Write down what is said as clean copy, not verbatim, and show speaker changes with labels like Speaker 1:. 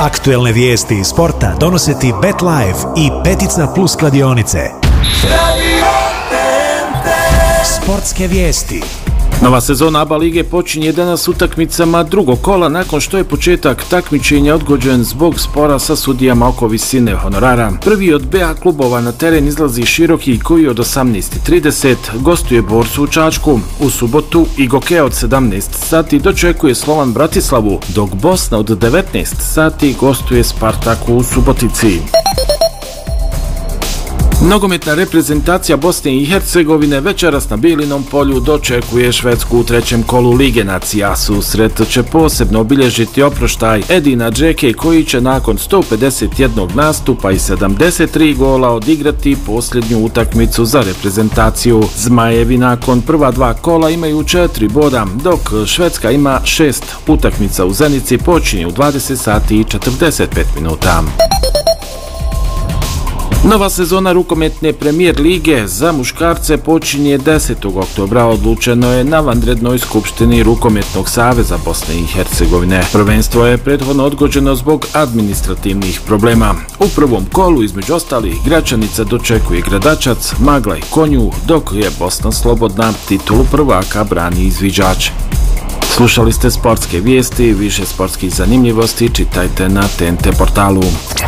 Speaker 1: Aktuelne vijesti iz sporta donose ti BetLife i Petica Plus kladionice. Sportske vijesti.
Speaker 2: Nova sezona ABA lige počinje danas utakmicama drugog kola nakon što je početak takmičenja odgođen zbog spora sa sudijama oko visine honorara. Prvi od BA klubova na teren izlazi Široki koji od 18:30 gostuje Borcu u Čačku. U subotu Igoke od 17 sati dočekuje Slovan Bratislavu, dok Bosna od 19 sati gostuje Spartaku u Subotici. Nogometna reprezentacija Bosne i Hercegovine večeras na Bilinom polju dočekuje Švedsku u trećem kolu Lige nacija. Susret će posebno obilježiti oproštaj Edina Džeke koji će nakon 151 nastupa i 73 gola odigrati posljednju utakmicu za reprezentaciju. Zmajevi nakon prva dva kola imaju 4 boda, dok Švedska ima 6 utakmica u Zenici, počinje u 20 sati i 45 minuta. Nova sezona rukometne premijer lige za muškarce počinje 10. oktobra, odlučeno je na vanrednoj skupštini Rukometnog saveza Bosne i Hercegovine. Prvenstvo je prethodno odgođeno zbog administrativnih problema. U prvom kolu između ostalih Gračanica dočekuje Gradačac, Magla i Konju, dok je Bosna slobodna, titulu prvaka brani Izviđač. Slušali ste sportske vijesti, više sportskih zanimljivosti čitajte na TNT portalu.